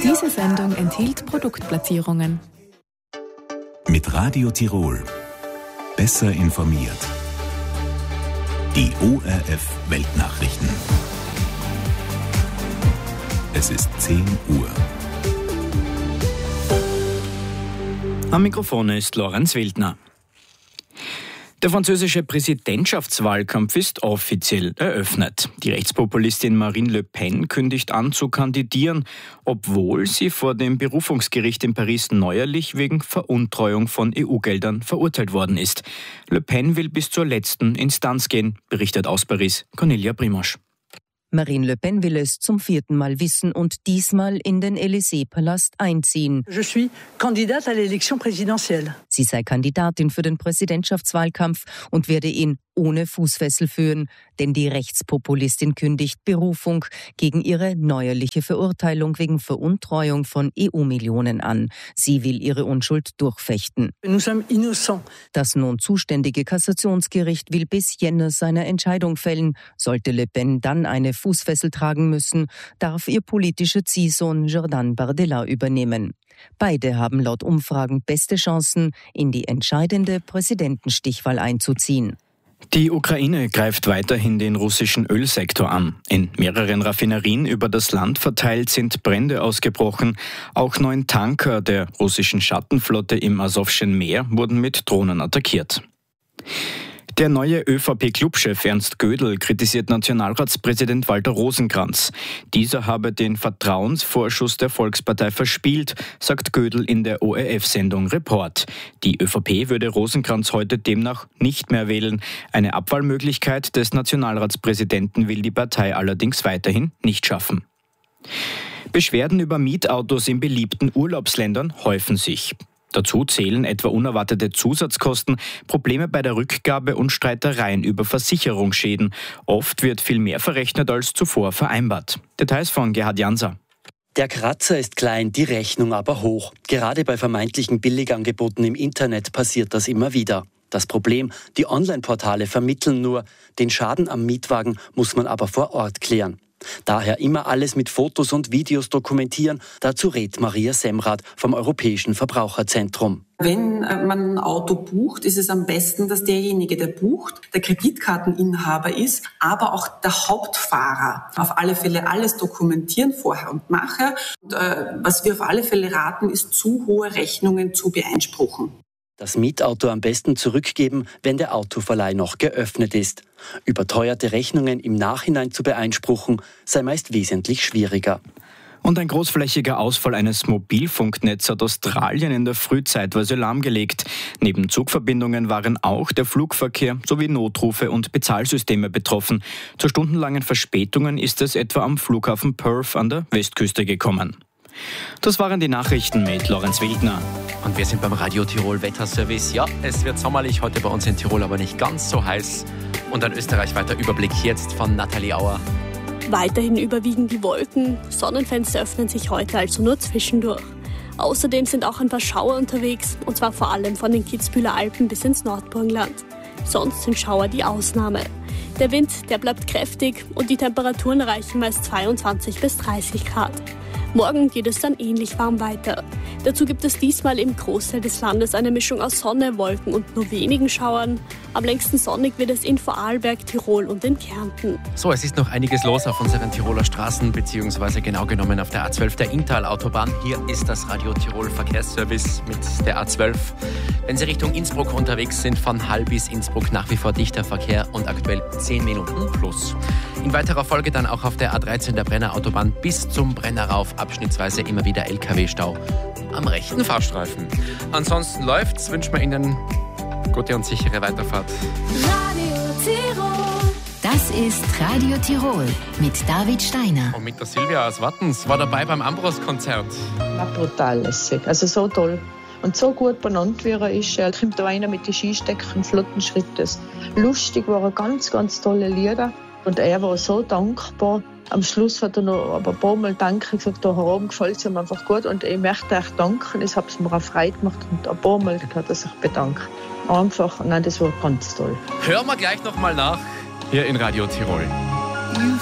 Diese Sendung enthielt Produktplatzierungen. Mit Radio Tirol. Besser informiert. Die ORF Weltnachrichten. Es ist 10 Uhr. Am Mikrofon ist Lorenz Wildner. Der französische Präsidentschaftswahlkampf ist offiziell eröffnet. Die Rechtspopulistin Marine Le Pen kündigt an zu kandidieren, obwohl sie vor dem Berufungsgericht in Paris neuerlich wegen Veruntreuung von EU-Geldern verurteilt worden ist. Le Pen will bis zur letzten Instanz gehen, berichtet aus Paris Cornelia Primosch. Marine Le Pen will es zum 4. Mal wissen und diesmal in den Élysée-Palast einziehen. Je suis candidate à l'élection présidentielle. Sie sei Kandidatin für den Präsidentschaftswahlkampf und werde ihn ohne Fußfessel führen, denn die Rechtspopulistin kündigt Berufung gegen ihre neuerliche Verurteilung wegen Veruntreuung von EU-Millionen an. Sie will ihre Unschuld durchfechten. Nous sommes innocents. Das nun zuständige Kassationsgericht will bis Jänner seine Entscheidung fällen. Sollte Le Pen dann eine Fußfessel tragen müssen, darf ihr politischer Ziehsohn Jordan Bardella übernehmen. Beide haben laut Umfragen beste Chancen, in die entscheidende Präsidentenstichwahl einzuziehen. Die Ukraine greift weiterhin den russischen Ölsektor an. In mehreren Raffinerien über das Land verteilt sind Brände ausgebrochen. Auch 9 Tanker der russischen Schattenflotte im Asowschen Meer wurden mit Drohnen attackiert. Der neue ÖVP-Clubchef Ernst Gödel kritisiert Nationalratspräsident Walter Rosenkranz. Dieser habe den Vertrauensvorschuss der Volkspartei verspielt, sagt Gödel in der ORF-Sendung Report. Die ÖVP würde Rosenkranz heute demnach nicht mehr wählen. Eine Abwahlmöglichkeit des Nationalratspräsidenten will die Partei allerdings weiterhin nicht schaffen. Beschwerden über Mietautos in beliebten Urlaubsländern häufen sich. Dazu zählen etwa unerwartete Zusatzkosten, Probleme bei der Rückgabe und Streitereien über Versicherungsschäden. Oft wird viel mehr verrechnet als zuvor vereinbart. Details von Gerhard Janser. Der Kratzer ist klein, die Rechnung aber hoch. Gerade bei vermeintlichen Billigangeboten im Internet passiert das immer wieder. Das Problem, die Online-Portale vermitteln nur. Den Schaden am Mietwagen muss man aber vor Ort klären. Daher immer alles mit Fotos und Videos dokumentieren. Dazu rät Maria Semrath vom Europäischen Verbraucherzentrum. Wenn man ein Auto bucht, ist es am besten, dass derjenige, der bucht, der Kreditkarteninhaber ist, aber auch der Hauptfahrer. Auf alle Fälle alles dokumentieren, vorher und nachher. Und, was wir auf alle Fälle raten, ist, zu hohe Rechnungen zu beeinspruchen. Das Mietauto am besten zurückgeben, wenn der Autoverleih noch geöffnet ist. Überteuerte Rechnungen im Nachhinein zu beeinspruchen, sei meist wesentlich schwieriger. Und ein großflächiger Ausfall eines Mobilfunknetzes hat Australien in der Früh zeitweise lahmgelegt. Neben Zugverbindungen waren auch der Flugverkehr sowie Notrufe und Bezahlsysteme betroffen. Zu stundenlangen Verspätungen ist es etwa am Flughafen Perth an der Westküste gekommen. Das waren die Nachrichten mit Lorenz Wildner. Und wir sind beim Radio Tirol Wetterservice. Ja, es wird sommerlich heute bei uns in Tirol, aber nicht ganz so heiß. Und ein österreichweiter Überblick jetzt von Nathalie Auer. Weiterhin überwiegen die Wolken. Sonnenfenster öffnen sich heute also nur zwischendurch. Außerdem sind auch ein paar Schauer unterwegs, und zwar vor allem von den Kitzbüheler Alpen bis ins Nordburgenland. Sonst sind Schauer die Ausnahme. Der Wind, der bleibt kräftig und die Temperaturen erreichen meist 22 bis 30 Grad. Morgen geht es dann ähnlich warm weiter. Dazu gibt es diesmal im Großteil des Landes eine Mischung aus Sonne, Wolken und nur wenigen Schauern. Am längsten sonnig wird es in Vorarlberg, Tirol und in Kärnten. So, es ist noch einiges los auf unseren Tiroler Straßen, beziehungsweise genau genommen auf der A12 der Inntal-Autobahn. Hier ist das Radio Tirol Verkehrsservice mit der A12. Wenn Sie Richtung Innsbruck unterwegs sind, von Hall bis Innsbruck nach wie vor dichter Verkehr und aktuell 10 Minuten plus. In weiterer Folge dann auch auf der A13 der Brenner Autobahn bis zum Brenner rauf, abschnittsweise immer wieder LKW-Stau am rechten Fahrstreifen. Ansonsten läuft's, wünschen wir Ihnen gute und sichere Weiterfahrt. Radio Tirol. Das ist Radio Tirol mit David Steiner. Und mit der Silvia aus Wattens war dabei beim Ambros-Konzert. War brutal lässig, also so toll. Und so gut benannt, wie er ist. Er kommt da einer mit den Skistecken, flotten Schrittes. Lustig war er, ganz, ganz tolle Lieder. Und er war so dankbar. Am Schluss hat er noch ein paar Mal Danke gesagt, da oben gefällt es ihm einfach gut. Und ich möchte euch danken, es hat es mir auch frei gemacht. Und ein paar Mal hat er sich bedankt. Einfach, nein, das war ganz toll. Hören wir gleich nochmal nach, hier in Radio Tirol.